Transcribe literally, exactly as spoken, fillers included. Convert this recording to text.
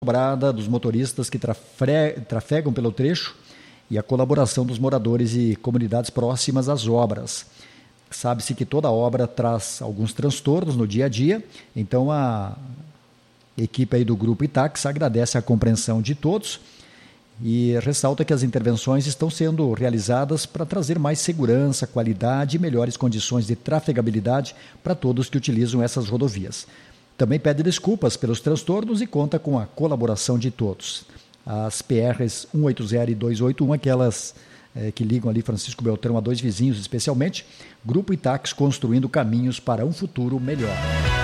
cobrada dos motoristas que trafre... trafegam pelo trecho e a colaboração dos moradores e comunidades próximas às obras. Sabe-se que toda obra traz alguns transtornos no dia a dia, então a equipe aí do Grupo Itax agradece a compreensão de todos e ressalta que as intervenções estão sendo realizadas para trazer mais segurança, qualidade e melhores condições de trafegabilidade para todos que utilizam essas rodovias. Também pede desculpas pelos transtornos e conta com a colaboração de todos. As P Rs cento e oitenta e duzentos e oitenta e um, aquelas é, que ligam ali Francisco Beltrão a dois vizinhos especialmente, Grupo Itax construindo caminhos para um futuro melhor.